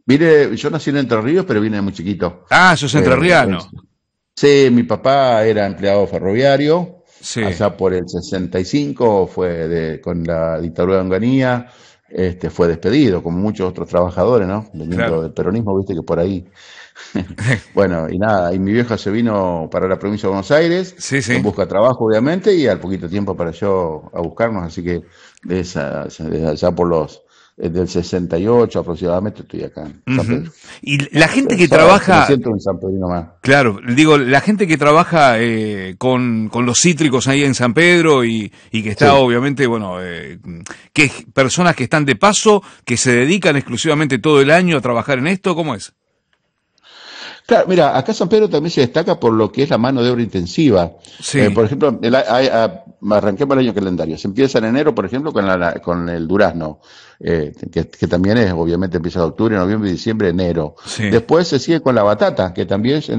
Yo nací en Entre Ríos, pero vine de muy chiquito. Ah, sos Eh, entrerriano. sí, mi papá era empleado ferroviario, Sí, allá por el 65 con la dictadura de Onganía, fue despedido, como muchos otros trabajadores, ¿no? Veniendo claro. del peronismo, viste que por ahí. Bueno, y nada, y mi vieja se vino para la provincia de Buenos Aires Sí, en sí. busca de trabajo, obviamente, y al poquito tiempo para yo a buscarnos, así que desde allá del 68 aproximadamente estoy acá en San Ujú. Pedro. Y la gente que Me trabaja, siento un San Pedrino más. claro, digo, la gente que trabaja con los cítricos ahí en San Pedro y que está Sí. obviamente, bueno, que personas que están de paso, que se dedican exclusivamente todo el año a trabajar en esto, ¿cómo es? Claro, mira, acá San Pedro también se destaca por lo que es la mano de obra intensiva. Sí, Por ejemplo, arranquemos el año calendario. Se empieza en enero, por ejemplo, con el durazno, que también es, obviamente, empieza en octubre, noviembre, diciembre, enero. sí, Después se sigue con la batata, que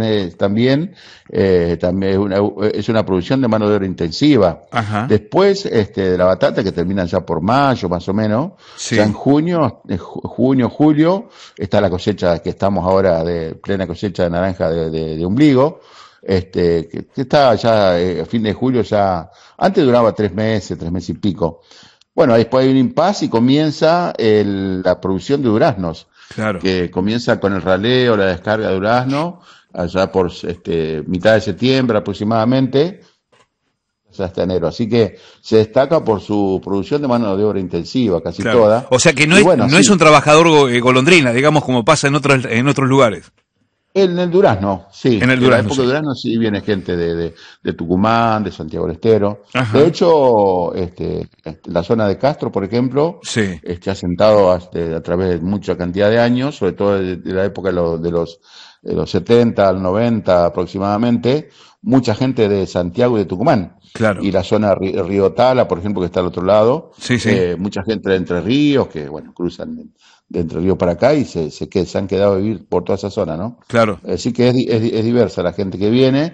también es una producción de mano de obra intensiva. ajá, Después, de la batata, que termina ya por mayo, más o menos, ya en sí, junio, julio, está la cosecha que estamos ahora de plena cosecha de naranja de ombligo, que está ya a fin de julio ya, antes duraba 3 meses, 3 meses y pico. Bueno, después hay un impasse y comienza la producción de duraznos, claro. que comienza con el raleo, la descarga de durazno, allá por mitad de septiembre aproximadamente, hasta enero. Así que se destaca por su producción de mano de obra intensiva, casi Claro. toda. O sea que Y bueno, no es un sí, trabajador golondrina, digamos, como pasa en otros lugares. en el durazno, En sí. el En la durazno, época sí. de durazno sí viene gente de Tucumán, de Santiago del Estero. De Ajá. hecho, la zona de Castro, por ejemplo, Sí, ha sentado a través de mucha cantidad de años, sobre todo de la época de los 70 al 90 aproximadamente, mucha gente de Santiago y de Tucumán. claro. Y la zona Río Tala, por ejemplo, que está al otro lado, Sí, sí, mucha gente de Entre Ríos, que bueno, cruzan de Entre Ríos para acá y se han quedado a vivir por toda esa zona, ¿no? claro. Así que es diversa la gente que viene,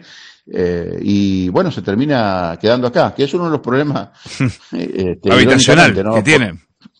y bueno, se termina quedando acá, que es uno de los problemas, irónicamente, Habitacional que ¿no? tienen.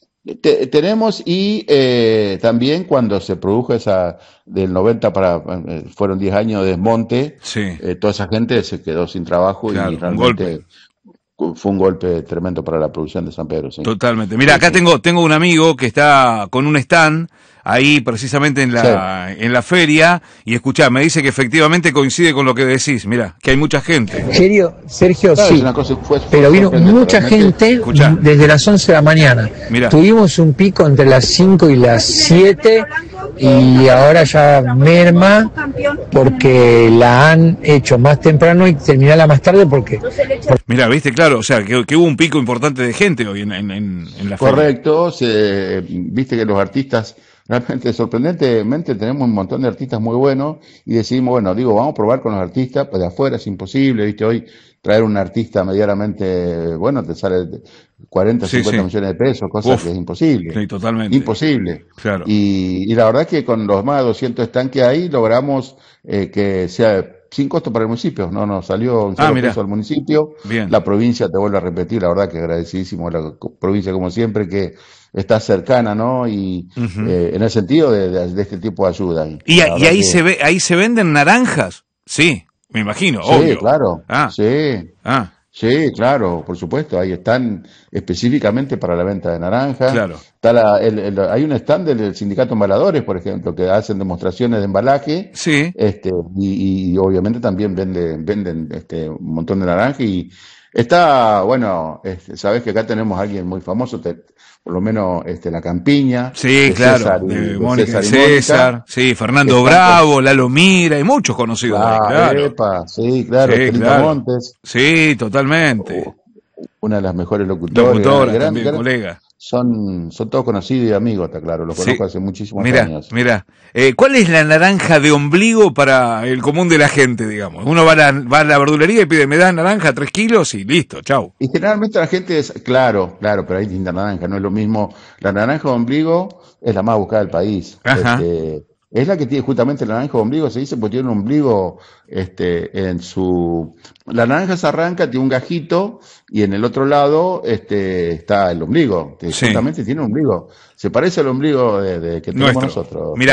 Tenemos y también cuando se produjo esa del 90 fueron 10 años de desmonte, Sí, toda esa gente se quedó sin trabajo y claro, un golpe. realmente fue un golpe tremendo para la producción de San Pedro, sí. Totalmente. Mira, Sí, acá sí. tengo un amigo que está con un stand ahí precisamente Sí. en la feria y escuchá, me dice que efectivamente coincide con lo que decís. Mira, que hay mucha gente. Sergio, Claro, es sí, una cosa, fue pero vino sorprendente mucha realmente. gente Escuchá, desde las 11 de la mañana. mira. Tuvimos un pico entre las 5 y las 7 y ahora ya merma porque la han hecho más temprano y terminarla más tarde porque Mira, viste, claro, o sea, que hubo un pico importante de gente hoy en la feria. Correcto, viste que los artistas, realmente sorprendentemente tenemos un montón de artistas muy buenos y decidimos, bueno, digo, vamos a probar con los artistas, pues de afuera es imposible, viste, hoy traer un artista medianamente, bueno, te sale 40, Sí, 50 sí. millones de pesos, cosa que Uf, es imposible, sí, totalmente. imposible. Claro. Y la verdad que con los más de 200 stands que hay logramos que sea sin costo para el municipio, no nos salió un Ah, solo peso mira, al municipio. bien. La provincia, te vuelvo a repetir, la verdad que agradecidísimo a la provincia como siempre, que está cercana, ¿no? Y Ujú. en el sentido de este tipo de ayuda. Y, La y verdad que ahí se venden naranjas. Sí, me imagino, sí, obvio. claro, Ah, sí, ah, sí, claro, por supuesto. Ahí están específicamente para la venta de naranja. claro. Está hay un stand del sindicato embaladores, por ejemplo, que hacen demostraciones de embalaje, Sí. y obviamente también venden un montón de naranja y está, bueno, sabes que acá tenemos a alguien muy famoso, por lo menos la Campiña, Sí, de claro, César de de Mónica y César y Mónica, César, sí, que Fernando están Bravo, Lalo Mira, hay muchos conocidos de ahí, claro. epa, sí, claro, Sí, Estelita claro. Montes, Sí, totalmente. una de las mejores locutores, Locutora también, colega. son todos conocidos y amigos, está claro, lo Sí. conozco hace muchísimos Mira, años. mira. ¿Cuál es la naranja de ombligo para el común de la gente, digamos? Uno va a la verdulería y pide, me das naranja 3 kilos y listo, chau. Y generalmente la gente es, claro, claro, pero hay distinta naranja, no es lo mismo. La naranja de ombligo es la más buscada del país. Ajá. Es la que tiene justamente la naranja de ombligo, se dice porque tiene un ombligo, en su. La naranja se arranca, tiene un gajito, y en el otro lado, está el ombligo, que Sí, justamente tiene un ombligo. Se parece al ombligo que tenemos nuestro. nosotros. Mira.